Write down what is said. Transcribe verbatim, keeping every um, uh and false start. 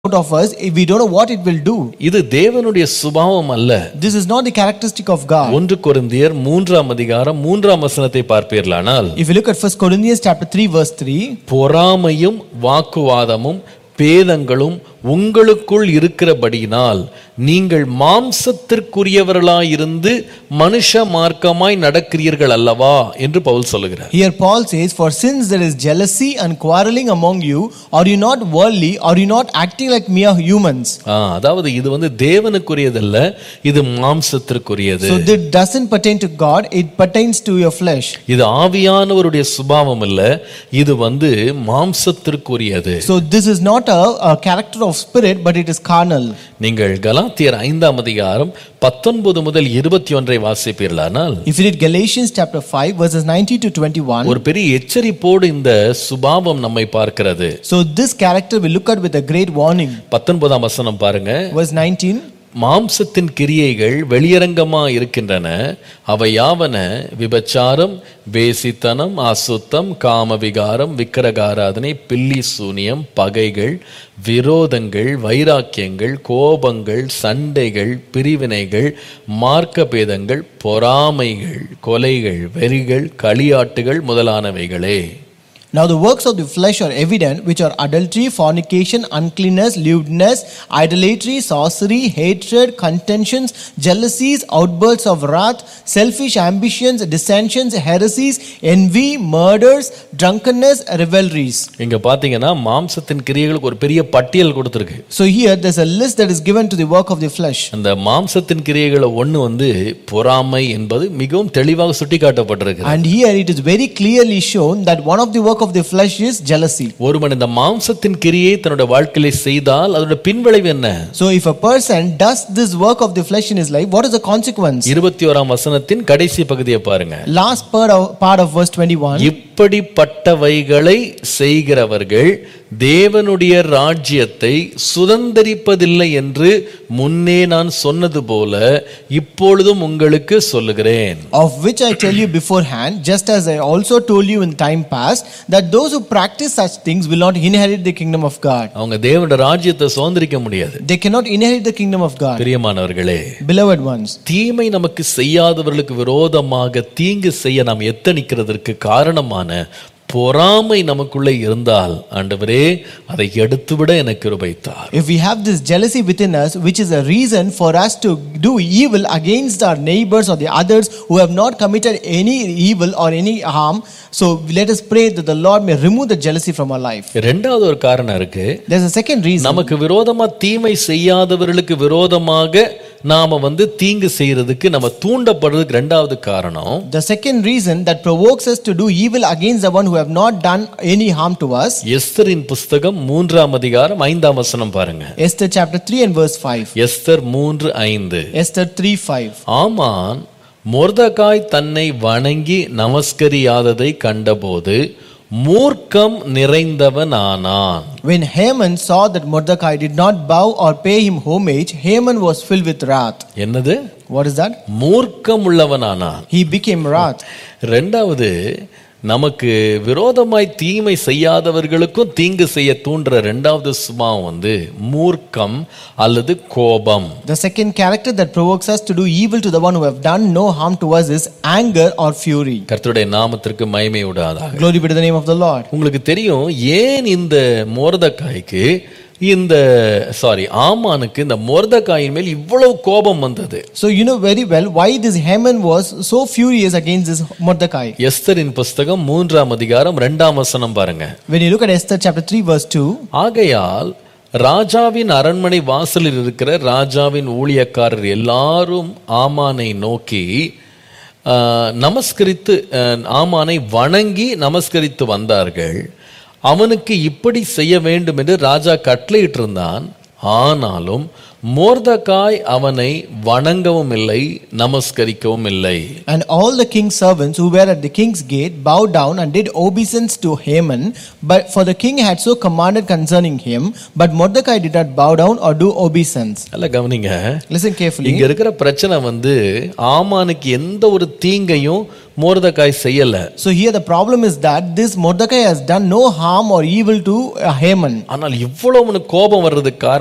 out of us if we don't know what it will do. இது தேவனுடைய சுபாவம் அல்ல. This is not the characteristic of God. ஒன்று கொரிந்தியர் மூன்றாம் அதிகாரம் மூன்றாம் வசனத்தை பார்ப்பீர்களானால், If you look at First Corinthians chapter three verse three, பொறாமையும் வாக்குவாதமும் பேதங்களும் உங்களுக்குள் இருக்கிறபடியினால் நீங்கள் மாம்சத்திற்குரியவர்களாயிருந்து மனுஷ மார்க்கமாய் நடக்கிறீர்கள் அல்லவா என்று பவுல் சொல்லுகிறார். Here Paul says, for since there is jealousy and quarreling among you, are you not worldly, are you not acting like mere humans? அதாவது இது வந்து தேவனுக்குரியதல்ல, இது மாம்சத்திற்குரியது. So it doesn't pertain to God, it pertains to your flesh. இது ஆவியானவருடைய சுபாவம் இல்ல, இது வந்து மாம்சத்திற்குரியது. So this is not a, a character of spirit, but it is carnal. நீங்கள் கலாத்தியர் ஐந்தாம் அதிகாரம் பத்தொன்பது முதல் இருபத்தி ஒன்றை வாசிப்பீர்களானால், If you read Galatians chapter five verses nineteen to twenty-one, ஒரு பெரிய எச்சரிப்போடு இந்த சுபாவம் நம்மை பார்க்கிறது. so this character we look at with a great warning. பத்தொன்பதாம் வசனம் பாருங்க. Verse nineteen, மாம்சத்தின் கிரியைகள் வெளியரங்கமா இருக்கின்றன. அவை யாவன: விபச்சாரம், வேசித்தனம், அசுத்தம், காமவிகாரம், விக்கிரகாராதனை, பில்லி சூனியம், பகைகள், விரோதங்கள், வைராக்கியங்கள், கோபங்கள், சண்டைகள், பிரிவினைகள், மார்க்கபேதங்கள், பொறாமைகள், கொலைகள், வெறிகள், களியாட்டுகள் முதலானவைகளே. Now the works of the flesh are evident, which are adultery, fornication, uncleanness, lewdness, idolatry, sorcery, hatred, contentions, jealousies, outbursts of wrath, selfish ambitions, dissensions, heresies, envy, murders, drunkenness, revelries. இங்க பாத்தீங்கன்னா மாம்சத்தின் கிரியைகளுக்கு ஒரு பெரிய பட்டியல் கொடுத்திருக்கு. So here there's a list that is given to the work of the flesh. அந்த மாம்சத்தின் கிரியைகள ஒன்னு வந்து பொறாமை என்பது மிகவும் தெளிவாக சுட்டிக்காட்டப்பட்டிருக்கு. And here it is very clearly shown that one of the work of the flesh is jealousy. ஒருவன் இந்த மாம்சத்தின் கிரியை தன்னுடைய வாழ்க்கையில செய்தால் அதோட பின்விளைவு என்ன? So if a person does this work of the flesh in his life, what is the consequence? இருபத்தி ஓராம் வசனத்தின் கடைசி பகுதியை பாருங்க. Last part of, part of verse twenty-one. இப்படிப்பட்டவைகளை செய்கிறவர்கள் தேவனுடைய ராஜ்யத்தை சுதந்தரிப்பதில்லை என்று முன்னே நான் சொன்னது போல இப்பொழுதும் உங்களுக்கு சொல்லுகிறேன். Of which I tell you beforehand, just as I also told you in time past, that those who practice such things will not inherit the kingdom of God. அவங்க தேவனுடைய ராஜ்யத்தை சுதந்தரிக்க முடியாது. They cannot inherit the kingdom of God. பிரியமானவர்களே, Beloved ones, தீமை நமக்கு செய்யாதவர்களுக்கு விரோதமாக தீங்கு செய்ய நாம் எத்தனிக்கிறதற்கு காரணமான பொறாமை நமக்குள்ளே இருந்தால் ஆண்டவரே அதை எடுத்துவிட எனக்கு கிருபை தார். if we have this jealousy within us, which is a reason for us to do evil against our neighbors or the others who have not committed any evil or any harm, so let us pray that the Lord may remove the jealousy from our life. இரண்டாவது ஒரு காரணம் இருக்கு. There's a second reason. நமக்கு விரோதமா தீமை செய்யாதவர்களுக்கு விரோதமாக நாம வந்து தீங்கு செய்யறதுக்கு நம்ம தூண்டப்படுறதுக்கு இரண்டாவது காரணம். The second reason that provokes us to do evil against the one who have not done any harm to us. எஸ்தரின் புஸ்தகம் மூன்றாம் அதிகாரம் ஐந்தாம் வசனம் பாருங்க. Esther chapter three and verse five. Esther மூன்று ஐந்து. Esther three five. ஆமான் மொர்தெகாய் தன்னை வணங்கி நமஸ்கரியாததை கண்டபோது மூர்க்கம் நிறைந்தவன் ஆனான். When Haman saw that Mordecai did not bow or pay him homage, Haman was filled with wrath. என்னது? What is that? மூர்க்கம் உள்ளவனானான். He became wrath. இரண்டாவது, நமக்கு விரோதமாய் தீமை செய்யாதவர்களுக்கும் தீங்கு செய்ய தூண்டுற இரண்டாவது சுபாவம் வந்து மூர்க்கம் அல்லது கோபம். The second character that provokes us to do evil to the one who have done no harm to us is anger or fury. கர்த்தருடைய நாமத்திற்கு மகிமை உண்டாதாக. Glory be to the name of the Lord. உங்களுக்கு தெரியும் ஏன் இந்த மொர்தெகாய்க்கு இந்த sorry ஆமானுக்கு இந்த மொர்தெகாயின் மேல் இவ்வளவு கோபம் வந்தது. So you know very well why this Haman was so furious against this Mordecai. எஸ்தரின் புஸ்தகம் மூன்றாம் அதிகாரம் இரண்டாம் வசனம் பாருங்க. When you look at Esther chapter three verse two. ஆகையால் ராஜாவின் அரண்மனை வாசலில் இருக்கிற ராஜாவின் ஊழியக்காரர் எல்லாரும் ஆமானை நோக்கி நமஸ்கரித்து ஆமானை வணங்கி நமஸ்கரித்து வந்தார்கள். அவனுக்கு இப்படி செய்ய வேண்டும் என்று ராஜா கட்டளையிட்டிருந்தான். ஆனாலும் மோர்தகாய் அவனை வணங்கவும் இல்லை, நமஸ்கரிக்கவும் இல்லை. And all the king's servants who were at the king's gate bowed down and did obeisance to Haman, but for the king had so commanded concerning him, but Mordecai did not bow down or do obeisance. நல்ல கவனிங்க. Listen carefully. இங்க இருக்கிற பிரச்சனை வந்து ஆமானுக்கு எந்த ஒரு தீங்கையும் மோர்தகாய் செய்யல. So here the problem is that this Mordecai has done no harm or evil to uh, Haman. ஆனால் இவ்வளவு கோபம் வர்றதுக்கு